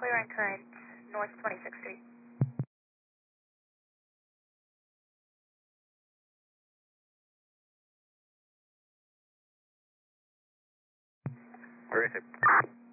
clear on current North 26th Street. Very safe.